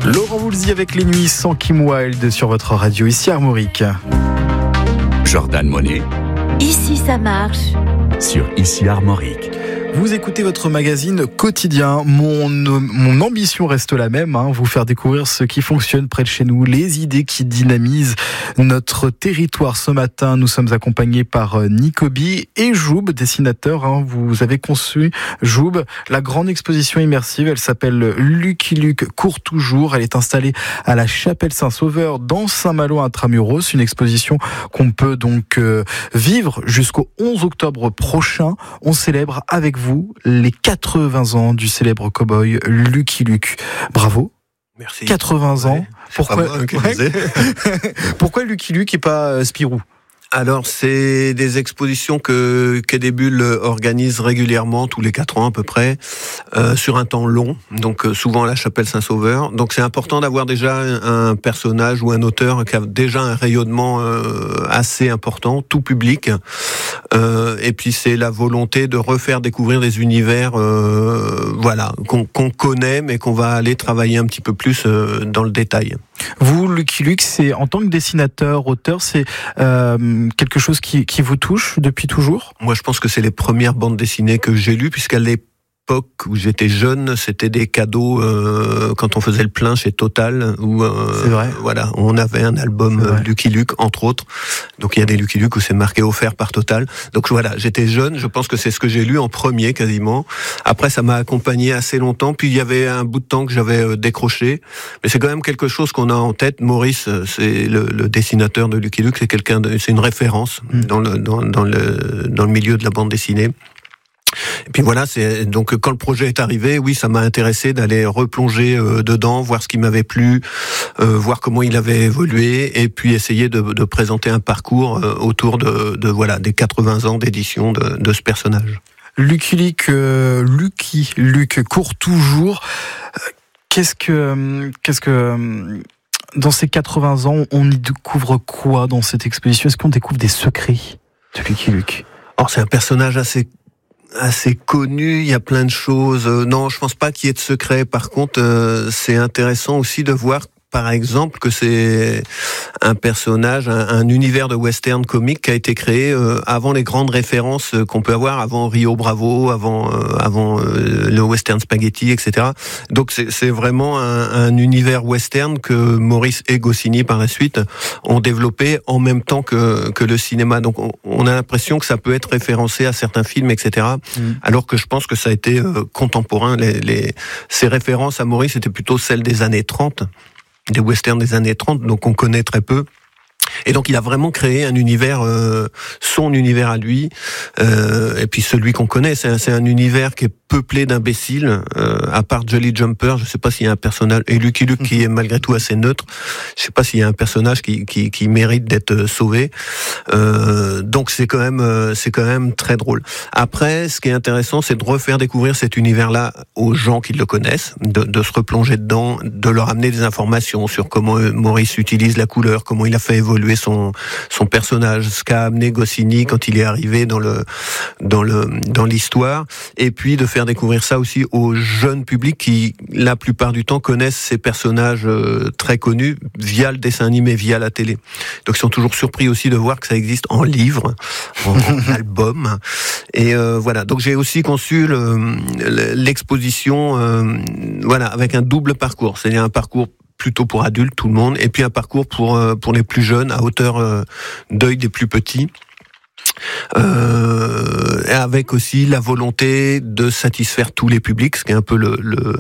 Laurent Voulzy avec Les Nuits sans Kim Wilde sur votre radio, ici Armorique. Jordan Monet. Ici ça marche. Sur Ici Armorique. Vous écoutez votre magazine quotidien. Mon ambition reste la même, vous faire découvrir ce qui fonctionne près de chez nous, les idées qui dynamisent notre territoire. Ce matin, nous sommes accompagnés par Nicobi et Joub, dessinateur. Vous avez conçu, Joub, la grande exposition immersive. Elle s'appelle Lucky Luke court toujours. Elle est installée à la Chapelle Saint-Sauveur dans Saint-Malo intramuros. Une exposition qu'on peut donc vivre jusqu'au 11 octobre prochain. On célèbre avec vous les 80 ans du célèbre cow-boy Lucky Luke. Bravo. Merci. 80 ans. Ouais, Pourquoi Lucky Luke et pas Spirou ? Alors, c'est des expositions que Quai des Bulles organise régulièrement, tous les 4 ans à peu près, sur un temps long, donc souvent à la Chapelle Saint-Sauveur. Donc c'est important d'avoir déjà un personnage ou un auteur qui a déjà un rayonnement assez important, tout public. Et puis c'est la volonté de refaire découvrir des univers qu'on connaît, mais qu'on va aller travailler un petit peu plus dans le détail. Vous, Lucky Luke, c'est en tant que dessinateur, auteur, c'est quelque chose qui vous touche depuis toujours ? Moi, je pense que c'est les premières bandes dessinées que j'ai lues, puisqu'à l'époque où j'étais jeune, c'était des cadeaux quand on faisait le plein chez Total, où c'est vrai. Voilà, on avait un album Lucky Luke, entre autres. Donc il y a des Lucky Luke où c'est marqué offert par Total. Donc voilà, j'étais jeune, je pense que c'est ce que j'ai lu en premier quasiment. Après, ça m'a accompagné assez longtemps. Puis il y avait un bout de temps que j'avais décroché, mais c'est quand même quelque chose qu'on a en tête. Maurice, c'est le dessinateur de Lucky Luke, c'est une référence dans le milieu de la bande dessinée. Et puis voilà, c'est donc quand le projet est arrivé, oui, ça m'a intéressé d'aller replonger dedans, voir ce qui m'avait plu, voir comment il avait évolué, et puis essayer de présenter un parcours autour des 80 ans d'édition de ce personnage. Lucky Luke court toujours. Qu'est-ce que dans ces 80 ans, on y découvre quoi dans cette exposition ? Est-ce qu'on découvre des secrets de Lucky Luke ? Alors c'est un personnage assez connu, il y a plein de choses. Non, je pense pas qu'il y ait de secret. Par contre, c'est intéressant aussi de voir, par exemple, que c'est un personnage, un univers de western comique qui a été créé avant les grandes références qu'on peut avoir, avant Rio Bravo, avant le western spaghetti, etc. Donc c'est vraiment un univers western que Maurice et Goscinny par la suite ont développé en même temps que le cinéma. Donc on a l'impression que ça peut être référencé à certains films, etc. Alors que je pense que ça a été contemporain. Ces références à Maurice étaient plutôt celles des années 30. Des westerns des années 30, donc on connaît très peu. Et donc il a vraiment créé un univers, son univers à lui, et puis celui qu'on connaît, c'est un univers qui est peuplé d'imbéciles, à part Jolly Jumper, je sais pas s'il y a un personnage, et Lucky Luke qui est malgré tout assez neutre, je sais pas s'il y a un personnage qui mérite d'être sauvé, donc c'est quand même très drôle. Après, ce qui est intéressant, c'est de refaire découvrir cet univers-là aux gens qui le connaissent, de se replonger dedans, de leur amener des informations sur comment Maurice utilise la couleur, comment il a fait évoluer son personnage, ce qu'a amené Goscinny quand il est arrivé dans l'histoire, et puis de faire découvrir ça aussi aux jeunes publics qui, la plupart du temps, connaissent ces personnages très connus via le dessin animé, via la télé. Donc ils sont toujours surpris aussi de voir que ça existe en livre, en album. Et voilà. Donc j'ai aussi conçu l'exposition, avec un double parcours. C'est-à-dire un parcours plutôt pour adultes, tout le monde, et puis un parcours pour les plus jeunes, à hauteur d'œil des plus petits. Avec aussi la volonté de satisfaire tous les publics, ce qui est un peu le